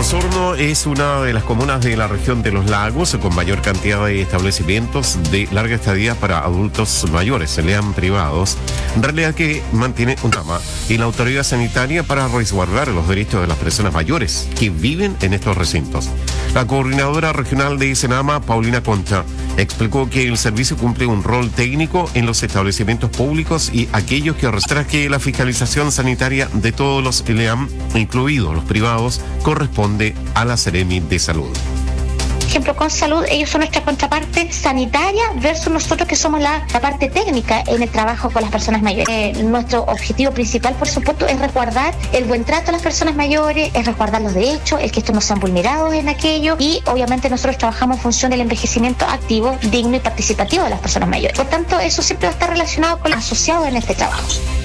Osorno es una de las comunas de la región de los lagos con mayor cantidad de establecimientos de larga estadía para adultos mayores, se lean privados, en realidad que mantiene un programa y la autoridad sanitaria para resguardar los derechos de las personas mayores que viven en estos recintos. La coordinadora regional de Senama, Paulina Concha, explicó que el servicio cumple un rol técnico en los establecimientos públicos y aquellos que tras que la fiscalización sanitaria de todos los LEAM, incluidos los privados, corresponde a la Seremi de Salud. Por ejemplo, con salud, ellos son nuestra contraparte sanitaria versus nosotros que somos la parte técnica en el trabajo con las personas mayores. Nuestro objetivo principal, por supuesto, es resguardar el buen trato a las personas mayores, es resguardar los derechos, el que estos no sean vulnerados en aquello y obviamente nosotros trabajamos en función del envejecimiento activo, digno y participativo de las personas mayores. Por tanto, eso siempre va a estar relacionado con los asociados en este trabajo.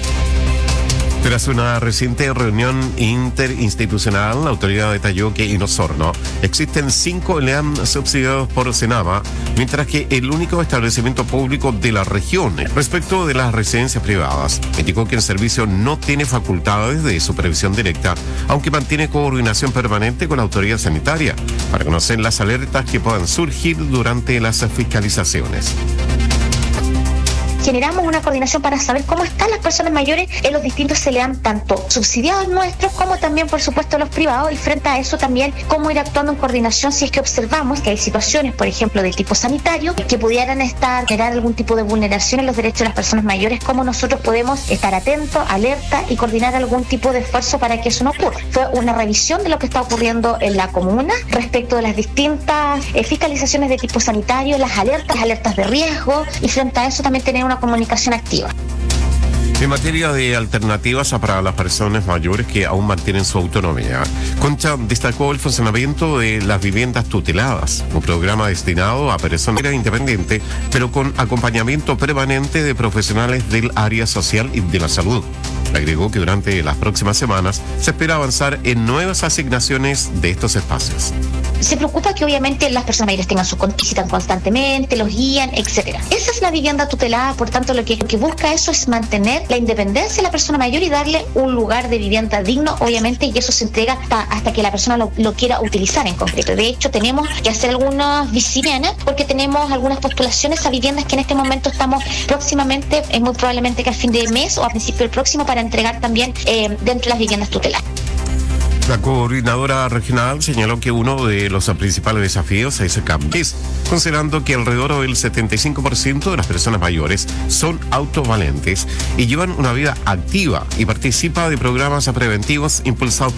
Tras una reciente reunión interinstitucional, la autoridad detalló que en Osorno existen 5 LEAM subsidiados por Senama, mientras que el único establecimiento público de la región. Respecto de las residencias privadas, indicó que el servicio no tiene facultades de supervisión directa, aunque mantiene coordinación permanente con la autoridad sanitaria para conocer las alertas que puedan surgir durante las fiscalizaciones. Generamos una coordinación para saber cómo están las personas mayores en los distintos CELEAM, tanto subsidiados nuestros como también, por supuesto, los privados, y frente a eso también cómo ir actuando en coordinación si es que observamos que hay situaciones, por ejemplo, del tipo sanitario, que pudieran generar algún tipo de vulneración en los derechos de las personas mayores, cómo nosotros podemos estar atentos, alerta y coordinar algún tipo de esfuerzo para que eso no ocurra. Fue una revisión de lo que está ocurriendo en la comuna respecto de las distintas fiscalizaciones de tipo sanitario, las alertas de riesgo, y frente a eso también tener una comunicación activa. En materia de alternativas para las personas mayores que aún mantienen su autonomía, Concha destacó el funcionamiento de las viviendas tuteladas, un programa destinado a personas independientes, pero con acompañamiento permanente de profesionales del área social y de la salud. Agregó que durante las próximas semanas se espera avanzar en nuevas asignaciones de estos espacios. Se preocupa que obviamente las personas mayores tengan visitan constantemente, los guían, etcétera. Esa es la vivienda tutelada, por tanto lo que busca eso es mantener la independencia de la persona mayor y darle un lugar de vivienda digno, obviamente, y eso se entrega hasta que la persona lo quiera utilizar en concreto. De hecho, tenemos que hacer algunas visitas porque tenemos algunas postulaciones a viviendas que en este momento estamos próximamente, es muy probablemente que a fin de mes o a principio del próximo, para entregar también dentro de las viviendas tuteladas. La coordinadora regional señaló que uno de los principales desafíos es el cambio, considerando que alrededor del 75% de las personas mayores son autovalentes y llevan una vida activa y participa de programas preventivos impulsados